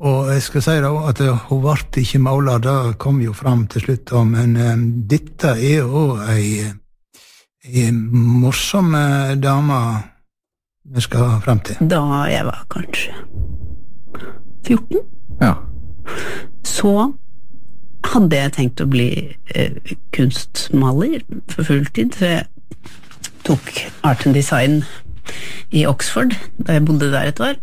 Og jeg skal si da at hun ble ikke maler, det kom jo fram til slutt, men dette jo en morsom dame vi skal frem til. Da jeg var kanskje 14. Ja. Så hadde jeg tenkt å bli kunstmaler for fulltid, for jeg tok art and design i Oxford, da jeg bodde der et år.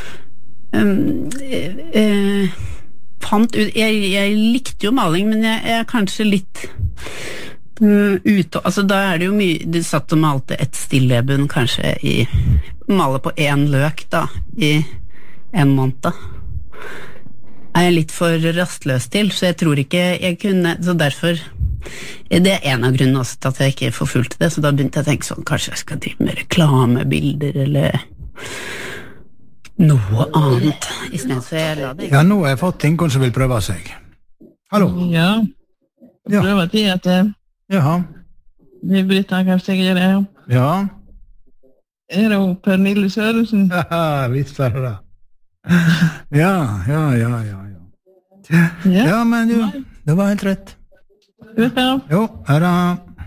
Fant ut, jeg likte jo maling, men jeg kanskje litt ute, altså da det jo mye, du satt og malte et stilleben kanskje male på en løk da, i en måned. Jeg litt for rastløs til, så jeg tror ikke jeg kunne, så derfor, det en av grunnene også til at jeg ikke forfulgte det, så da begynte jeg å tenke sånn, kanskje jeg skal drive med reklamebilder, eller noe annet, i stedet for jeg la det. Ja, nå har jeg fått ingen som vil prøve seg. Hallo? Ja, jeg prøver til at Jaha. Vi Britta kanskje jeg gjør det. Ja. Det jo Pernille Sørensen? Haha, visst var det. Ja. Ja, men du, det var helt rett. Jo, her da.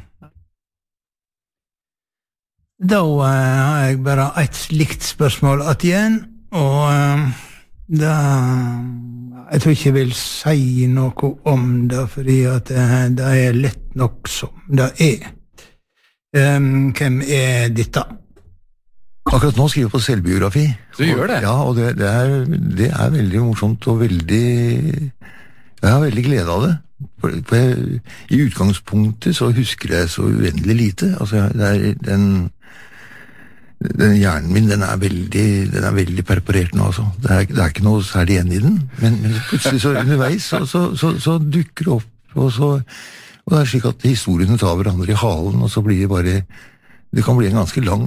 Da har jeg bare et slikt spørsmål at igjen, og da jeg tror ikke jeg vil si noe om det, fordi at det lett nok som det Hvem dette? Akkurat nå skriver jeg på selvbiografi. Du gjør det? Ja, og det veldig morsomt og veldig... Jeg har veldig glede av det. I utgangspunktet så husker jeg så uendelig lite. Altså, den hjernen min, den veldig perforert nå, altså. Det ikke noe særlig igjen i den, men plutselig så underveis så dukker det opp, og det slik at historiene tar hverandre i halen, og så blir det bare, det kan bli en ganske lang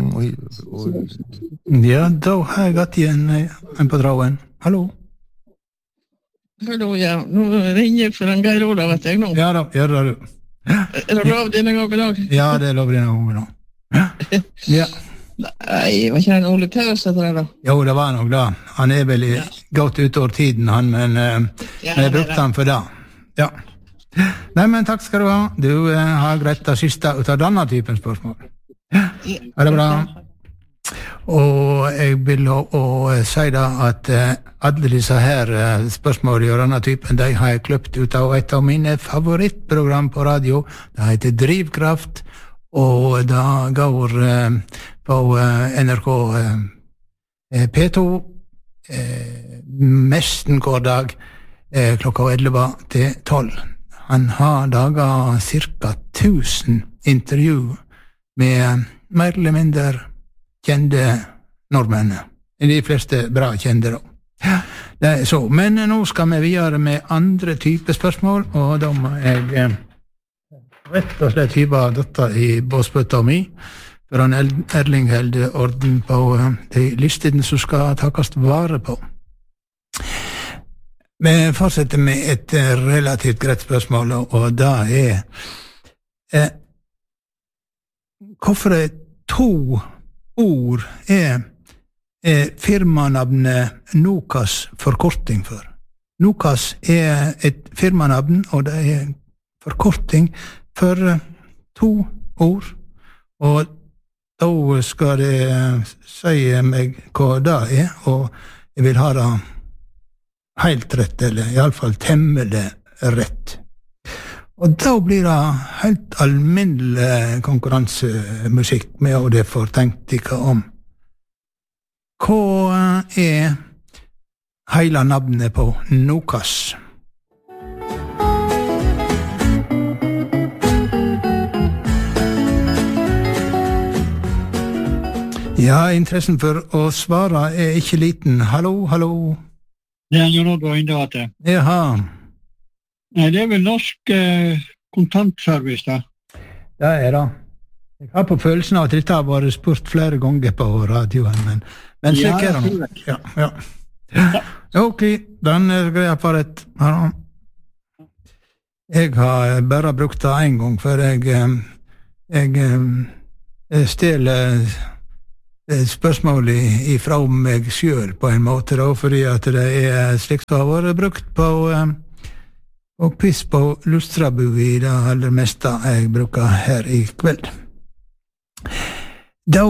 Ja, da har jeg gått igjen en på tråden. Hallo? Hallo, ja. Nå ringer jeg for en Geir Olav, vet jeg nå. Ja da, gjør det du. Det lov denne gang i dag? Ja, det lov denne gang i dag. Ja. Nei, var ikke en Ole Tøs etter det da? Jo, det var nok da. Han vel gått utover tiden, men jeg brukte han for det. Ja. Nei, men takk skal du ha. Du har greit det siste ut av denne typen spørsmål. Er det bra? Og jeg vil si da at alle disse her spørsmål i denne typen, de har jeg kløpt ut av et av mine favorittprogram på radio. Det heter Drivkraft, og det går på NRK P2 mesten hver dag klokka 11 til 12. Han har daget cirka 1000 intervju med mer eller mindre kjente nordmenn. De fleste bra kjente da. Det så. Men nå skal vi videre med andre typer spørsmål, og da må jeg rett og slett hyve dette i båsbøtta mi, for han Erling held orden på de listene som skal takast vare på. Vi fortsetter med et relativt greit spørsmål, og det hvorfor 2 ord firmanavnet Nokas forkorting for? Nokas et firmanavn, og det forkorting for 2 ord, og da skal det si meg hva det og jeg vil ha det helt rett, eller i alle fall temmelig rett. Og da blir det helt alminnelig konkurransemusikk med, og det får tenkt ikke om. Hva hele navnet på Nokas? Ja, interessen for å svare ikke liten. Hallo, hallo. Det Jon Oddvar Inderate. Jaha. Nei, det vel norsk kontantservice, da. Det det. Jeg har på følelsen av at dette har vært spurt flere ganger på radioen, men slik det. Ja. Ok, den greia for et. Jeg har bare brukt det en gang, for jeg stjeler spørsmål ifra meg selv på en måte, da, fordi at det slikt som har vært brukt på quiz på Lustrabu i det aller meste jeg bruker her i kveld. Da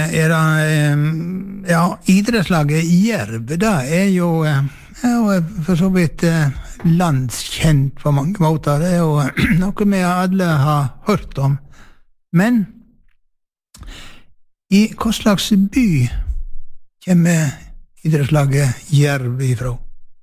det, idrettslaget Jerv, det jo for så vidt landskjent på mange måter, det jo noe vi alle har hørt om. Men i hva slags by kommer idrettslaget Jerv ifra?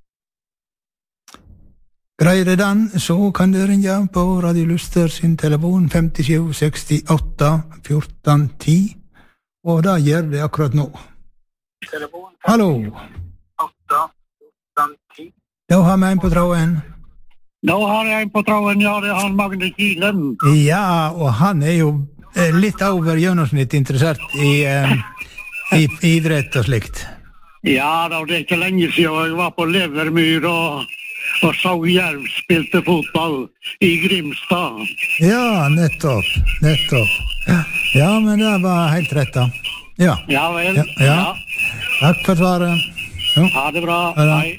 Greier det den, så kan du ringe på Radio Luster sin telefon 57 68 14 10, og da gjør det akkurat nå. Hallo! 8 14 10. Da har vi en på tråden. Da har jeg en på tråden, ja, det han Magne Kilen. Ja, og han jo litt over gjennomsnitt interessert i idrett og slikt. Ja, da, det ikke lenge siden jeg var på Levermyr og så Jerv spilte fotball i Grimstad. Ja, nettopp. Ja, men det var helt rett da. Ja. Ja vel. Ja. Takk for svaret. Ja. Ha det bra. Hei.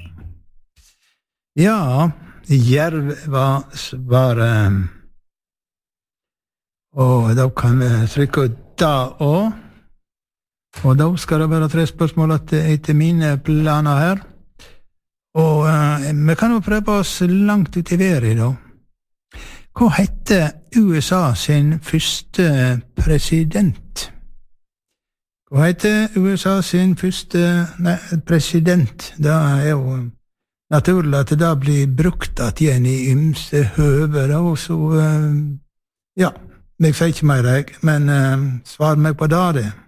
Ja, Jerv var svaret. Og da kan vi trykke ut da også. Og da skal det være 3 spørsmål etter mine planer her. Og vi kan jo prøve oss langt ut i været da. Hva heter USA sin første president? Hva heter USA sin første president? Det jo naturlig at det blir brukt at igjen i ymse høver, og så, ja, jeg sier ikke mer, men svar meg på det.